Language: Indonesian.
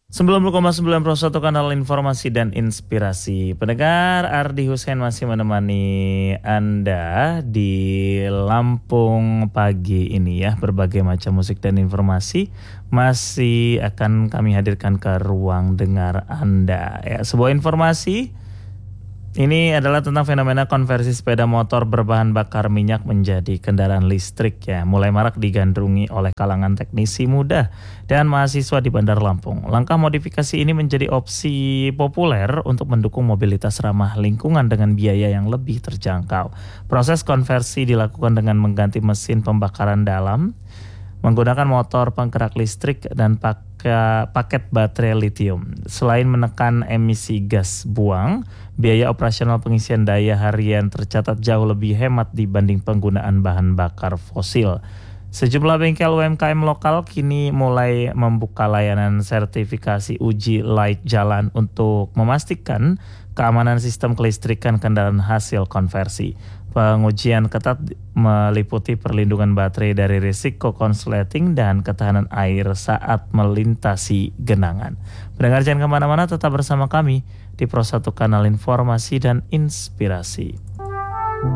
90,9 Pro 1 kanal informasi dan inspirasi. Pendengar, Ardi Hussein masih menemani Anda di Lampung pagi ini ya. Berbagai macam musik dan informasi masih akan kami hadirkan ke ruang dengar Anda. Ya, sebuah informasi ini adalah tentang fenomena konversi sepeda motor berbahan bakar minyak menjadi kendaraan listrik ya. Mulai marak digandrungi oleh kalangan teknisi muda dan mahasiswa di Bandar Lampung. Langkah modifikasi ini menjadi opsi populer untuk mendukung mobilitas ramah lingkungan dengan biaya yang lebih terjangkau. Proses konversi dilakukan dengan mengganti mesin pembakaran dalam, menggunakan motor penggerak listrik dan paket baterai lithium. Selain menekan emisi gas buang, biaya operasional pengisian daya harian tercatat jauh lebih hemat dibanding penggunaan bahan bakar fosil. Sejumlah bengkel UMKM lokal kini mulai membuka layanan sertifikasi uji layak jalan untuk memastikan keamanan sistem kelistrikan kendaraan hasil konversi. Pengujian ketat meliputi perlindungan baterai dari risiko konsleting dan ketahanan air saat melintasi genangan. Pendengar jangan kemana-mana, tetap bersama kami di Pro 1 Kanal Informasi dan Inspirasi.